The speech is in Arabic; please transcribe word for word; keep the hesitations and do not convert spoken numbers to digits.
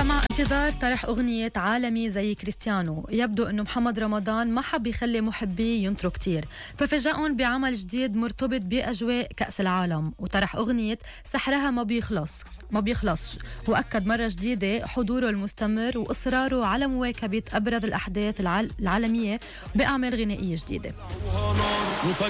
فمع انتظار طرح أغنية عالمي زي كريستيانو، يبدو أنه محمد رمضان ما حب يخلي محبيه ينطروا كتير، ففاجأهم بعمل جديد مرتبط بأجواء كأس العالم، وطرح أغنية سحرها ما بيخلص ما بيخلص وأكد مرة جديدة حضوره المستمر وإصراره على مواكبة أبرز الأحداث العالمية بأعمال غنائية جديدة.